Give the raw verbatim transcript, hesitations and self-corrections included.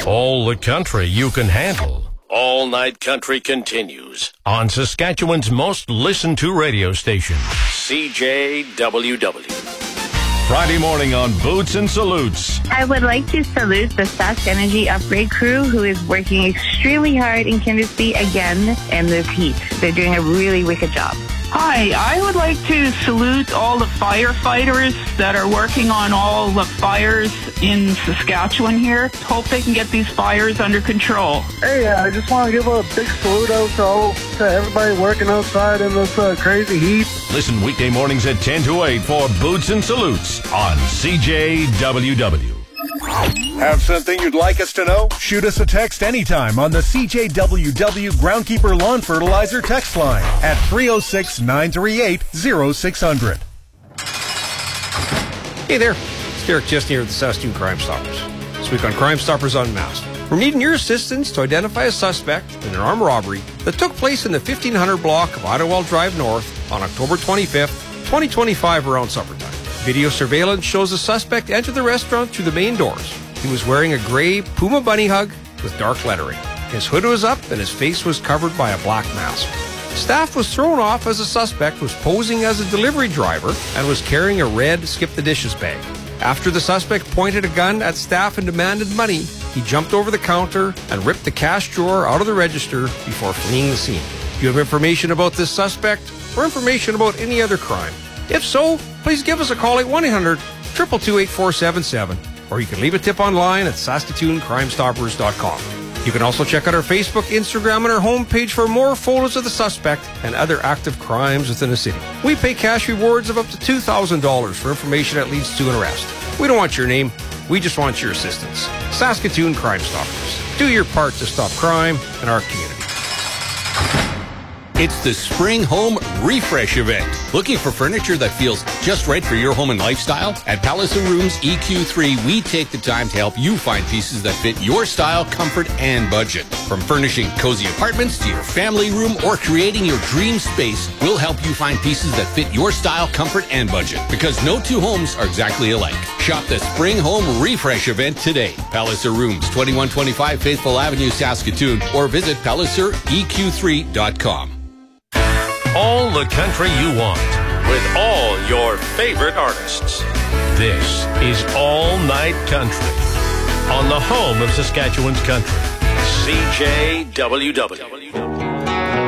All the country you can handle. All Night Country continues on Saskatchewan's most listened to radio station, C J W W. Friday morning on Boots and Salutes. I would like to salute the Sask Energy Upgrade crew who is working extremely hard in Kindersley again in this heat. They're doing a really wicked job. Hi, I would like to salute all the firefighters that are working on all the fires in Saskatchewan here. Hope they can get these fires under control. Hey, I just want to give a big salute out to, all, to everybody working outside in this uh, crazy heat. Listen weekday mornings at ten to eight for Boots and Salutes on C J W W. Have something you'd like us to know? Shoot us a text anytime on the C J W W Groundkeeper Lawn Fertilizer text line at three oh six, nine three eight, oh six hundred. Hey there, it's Derek Chesney here with the Saskatoon Crime Stoppers. This week on Crime Stoppers Unmasked, we're needing your assistance to identify a suspect in an armed robbery that took place in the fifteen hundred block of Idlewild Drive North on October twenty-fifth, twenty twenty-five around supper time. Video surveillance shows the suspect enter the restaurant through the main doors. He was wearing a gray Puma bunny hug with dark lettering. His hood was up and his face was covered by a black mask. Staff was thrown off as the suspect was posing as a delivery driver and was carrying a red Skip the Dishes bag. After the suspect pointed a gun at staff and demanded money, he jumped over the counter and ripped the cash drawer out of the register before fleeing the scene. Do you have information about this suspect or information about any other crime? If so, please give us a call at one eight hundred, two two two, eight four seven seven, or you can leave a tip online at Saskatoon Crime Stoppers dot com. You can also check out our Facebook, Instagram, and our homepage for more photos of the suspect and other active crimes within the city. We pay cash rewards of up to two thousand dollars for information that leads to an arrest. We don't want your name, we just want your assistance. Saskatoon Crime Stoppers. Do your part to stop crime in our community. It's the Spring Home Refresh event. Looking for furniture that feels just right for your home and lifestyle? At Palliser Rooms E Q three, we take the time to help you find pieces that fit your style, comfort, and budget. From furnishing cozy apartments to your family room or creating your dream space, we'll help you find pieces that fit your style, comfort, and budget. Because no two homes are exactly alike. Shop the Spring Home Refresh event today. Palliser Rooms, twenty-one twenty-five Faithful Avenue, Saskatoon, or visit palliser E Q three dot com. All the country you want with all your favorite artists. This is All Night Country on the home of Saskatchewan's country, C J W W.